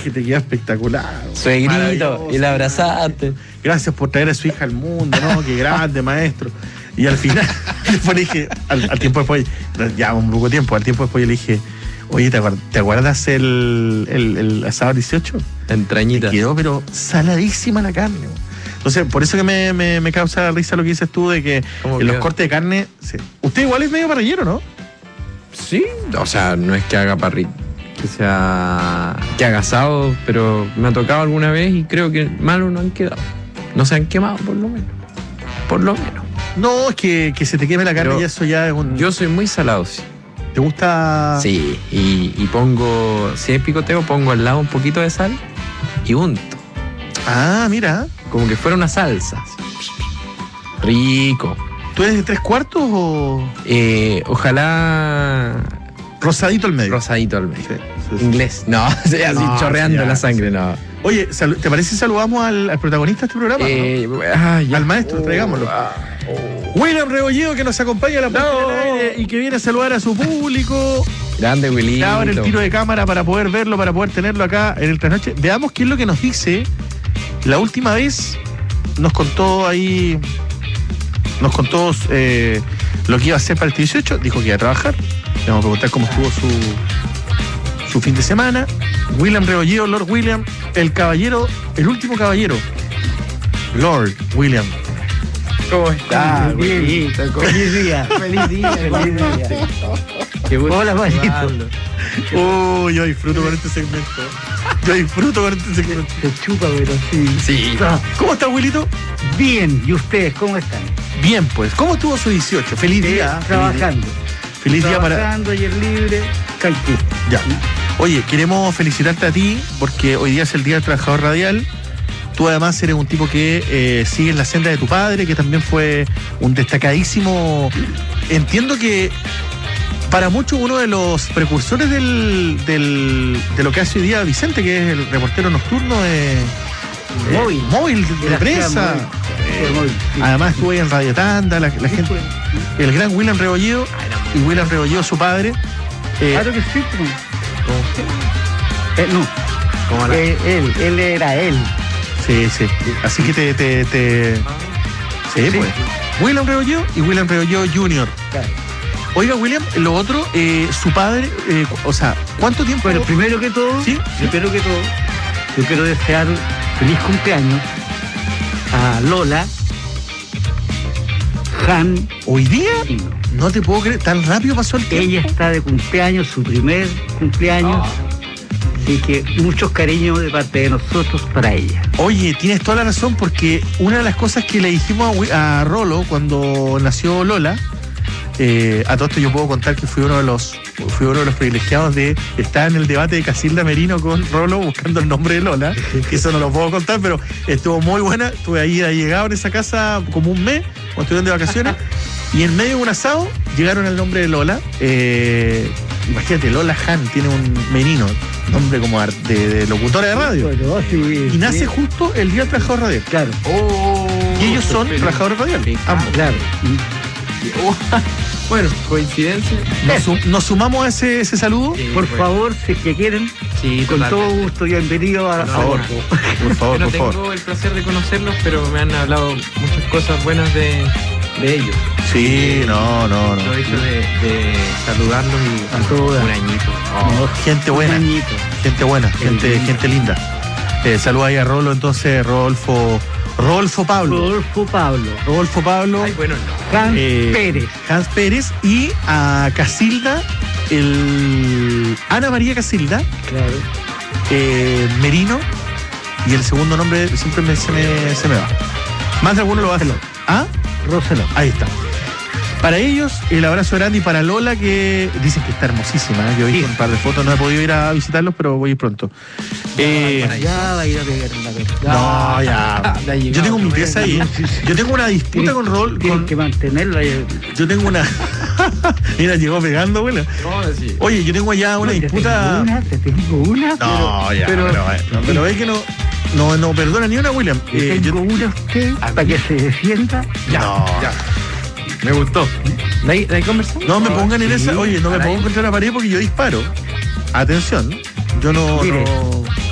que te queda espectacular. Suegrito, y la abrazaste. Gracias por traer a su hija al mundo, ¿no? Qué grande, maestro. Y al final, después le dije, al tiempo después, ya un poco tiempo, al tiempo después yo le dije, oye, ¿te acuerdas el asado 18? Entrañita. Me quedó, pero saladísima la carne. Entonces, por eso que me causa risa lo que dices tú de que en los cortes de carne... Sí. Usted igual es medio parrillero, ¿no? Sí, o sea, no es que haga parrilla, que haga asado, pero me ha tocado alguna vez y creo que malos no han quedado. No se han quemado, por lo menos. Por lo menos. No, es que se te queme la carne pero y eso ya es un... Yo soy muy salado, sí. ¿Te gusta...? Sí, y pongo, si es picoteo, pongo al lado un poquito de sal y unto. Ah, mira. Como que fuera una salsa. Rico. ¿Tú eres de 3/4 o...? Ojalá... Rosadito al medio. Rosadito al medio. Sí. Inglés. No, así No, chorreando ya, la sangre, sí. no. Oye, ¿te parece si saludamos al protagonista de este programa? Ya. Al maestro, traigámoslo. William Rebolledo, que nos acompaña a la puerta del aire y que viene a saludar a su público. Grande, Willy. Ahora el tiro de cámara para poder verlo, para poder tenerlo acá en el Trasnoche. Veamos qué es lo que nos dice. La última vez nos contó lo que iba a hacer para el 18. Dijo que iba a trabajar. Le vamos a preguntar cómo estuvo su fin de semana. William Rebolledo, Lord William, el último caballero. Lord William. ¿Cómo está? Feliz día. Feliz día. Qué bueno. Hola, Juanito. Yo disfruto con este segmento. Se chupa, pero sí. Sí. ¿Cómo está, Wilito? Bien, ¿y ustedes cómo están? Bien, pues. ¿Cómo estuvo su 18? Feliz día. Trabajando. Feliz día para... Trabajando, ayer libre, calculo. Ya. Oye, queremos felicitarte a ti porque hoy día es el Día del Trabajador Radial. Tú además eres un tipo que sigue en la senda de tu padre, que también fue un destacadísimo... Entiendo que para muchos uno de los precursores de lo que hace hoy día Vicente, que es el reportero nocturno de... móvil de prensa. Sí. Además estuvo ahí en Radio Tanda, la gente... El gran William Rebolledo y William Rebolledo, su padre. Claro que sí. No. ¿Cómo la... Él era él. Sí. Así que Sí, pues. William Rebolledo y William Rebolledo Jr. Claro. Oiga, William, lo otro, su padre, ¿cuánto tiempo? Bueno, primero que todo, ¿Sí? yo quiero desear feliz cumpleaños a Lola, Han. ¿Hoy día? No te puedo creer, tan rápido pasó el tiempo. Ella está de cumpleaños, su primer cumpleaños. Así que muchos cariños de parte de nosotros para ella. Oye, tienes toda la razón, porque una de las cosas que le dijimos a Rolo cuando nació Lola, a todo esto yo puedo contar que fui uno de los privilegiados de estar en el debate de Casilda Merino con Rolo buscando el nombre de Lola, que eso no lo puedo contar, pero estuvo muy buena. Estuve ahí llegado en esa casa como un mes cuando estuvieron de vacaciones y en medio de un asado llegaron al nombre de Lola. Imagínate, Lola Han tiene un Merino, nombre como de locutora de radio. Bueno, sí, Y nace sí. justo el Día del Trabajador Radial. Claro. Y ellos son trabajadores radiales. Ambos. Claro. Bueno, coincidencia. Nos sumamos a ese saludo. Sí, Por bueno. favor, si es que quieren, Sí, con todo totalmente. gusto, bienvenido a No, Por Yo favor, no por favor. tengo el placer de conocerlos, pero me han hablado muchas cosas buenas de ellos. Sí, no. Aprovecho de saludarlos y A todas. un añito. Gente buena, Un añito. gente linda. Saluda ahí a Rolo, entonces, Rodolfo Pablo. Rodolfo Pablo, Ay, bueno, no. Hans Pérez. Hans Pérez y a Casilda, Ana María Casilda, Claro. Merino, y el segundo nombre siempre se me va. Más de alguno lo va a hacer. ¿Ah? Roseló. Ahí está. Para ellos, el abrazo grande, y para Lola, que dicen que está hermosísima. Yo he visto un par de fotos, no he podido ir a visitarlos, pero voy a ir pronto. Ya va a ir a pegar en la verga. No, ya. Yo tengo mi pieza ahí. Yo tengo una disputa con Rol. Tienen que mantenerla. Yo tengo una. Mira, llegó pegando, abuela. No, sí. Oye, yo tengo allá una disputa. Te tengo una. No, ya. Pero ve que no perdona ni una, William. Tengo una usted para que se defienda. Ya. Me gustó. ¿De ahí conversamos? No me pongan en sí, esa. Oye, no me caray. pongan contra la pared porque yo disparo. Atención. Yo no. Mire,